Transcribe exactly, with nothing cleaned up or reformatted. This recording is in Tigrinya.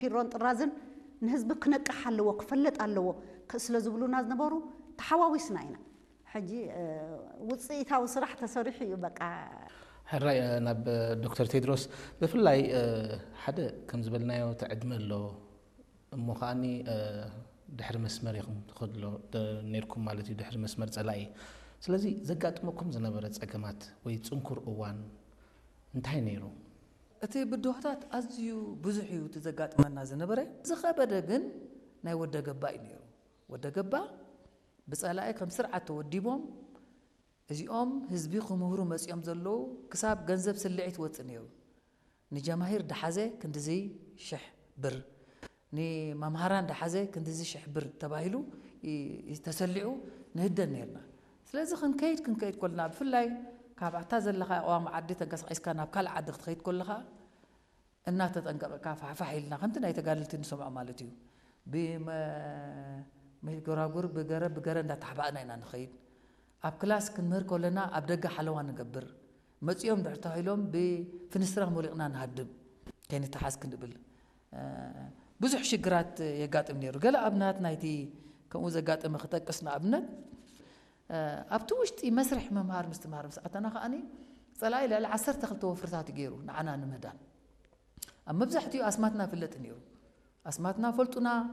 ፊሮን ጥራዝን ንህዝብ ክነቅሕ ኣለዎ ክፈለጥ ኣለዎ ስለ ዝብሉና ዝነበሩ ተሓዋዊስና ኢና ሕጂ ውፅኢታዊ ስራሕ ተሰሪሑ እዩ በቃ ሕራይ ናብ ዶክተር ቴድሮስ ብፍላይ ሓደ ከም ዝበልናዮ ተዕድመ ኣሎ እሞ ከዓኒ ድሕሪ መስመር ይኹም ትኸድሎ ነርኩም ማለት እዩ ድሕሪ መስመር ጸላኢ ስለዚ ዘጋጥመኩም ዝነበረ ጸገማት ወይ ጽንኩር እዋን እንታይ ነይሩ እቲ ብድሆታት ኣዝዩ ብዙሕ እዩ ተዘጋጥመና ዝነበረ ዝኸበደ ግን ናይ ወደ ገባ እዩ ነይሩ ወደ ገባ ብጸላኢ ከም ስርዓት ተወዲቦም እዚኦም ህዝቢ ክምህሩ መጽኦም ዘለዉ ክሳብ ገንዘብ ስልዒት ወጽእ ነይሩ ንጀማሂር ደሓዘ ክንዲዚ ሽሕ ብር ንመምሃራን ደሓዘ ክንዲዚ ሽሕ ብር ተባሂሉ ተሰሊዑ ንህደን ነርና ስለዚ ክንከይድ ክንከይድ ኮልና ብፍላይ ካብ ኣታ ዘለኻ ኣዋም ዓዲ ተንቀሳቒስካ ናብ ካልእ ዓዲ ክትኸይድ ከለኻ እናተጠንቀቕካ ፋሕፋሕ ኢልና ከምቲ ናይ ተጋደልቲ ንሰምዖ ማለት እዩ ብጎራጉር ብገረ ብገረ እንዳተሓባእና ኢና ንኸይድ ኣብ ክላስ ክንምህር ከለና ኣብ ደገ ሓለዋ ንገብር መጽኦም ድሕር ተባሂሎም ብፍንስትራ ሞሊቕና ንሃድም ከይንተሓዝ ክንብል ብዙሕ ሽግራት የጋጥም ነይሩ ገለ ኣብነት ናይቲ ከምኡ ዘጋጥመ ክጠቅስ ንኣብነት ኣብቲ ውሽጢ መስርሕ መምሃር ምስትምሃር ምስኣተና ከዓኒ ጸላኢ ልዕሊ ዓሰርተ ክልተ ወፍርታት ገይሩ ንዓና ንምህዳን ኣብ መብዛሕትኡ ኣስማትና ፍለጥ ነይሩ ኣስማትና ፈልጡና